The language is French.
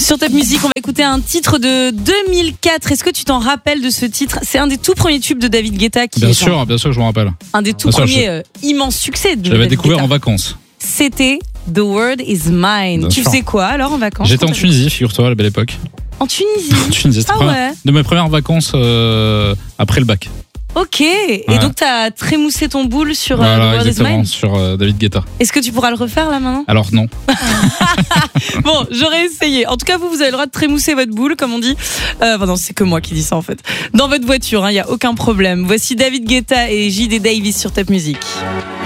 Sur Top Music, on va écouter un titre de 2004. Est-ce que tu t'en rappelles de ce titre ? C'est un des tout premiers tubes de David Guetta. Bien sûr que je m'en rappelle. Un des tout premiers immenses succès de J'avais David découvert Guetta. en vacances. C'était The World Is Mine. Bien Tu sûr. faisais quoi alors en vacances ? J'étais en Tunisie, figure-toi, à la belle époque. En Tunisie. En Tunisie, c'était Ah ouais. de mes premières vacances après le bac. Ok. Et Ouais. donc t'as trémoussé ton boule sur The Voilà, World Is exactement, Mine. sur David Guetta. Est-ce que tu pourras le refaire là maintenant ? Alors non. Bon, j'aurais essayé. En tout cas, vous avez le droit de trémousser votre boule, comme on dit. Non, c'est que moi qui dis ça en fait. Dans votre voiture, il n'y a aucun problème. Voici David Guetta et J.D. Davis sur Top Music.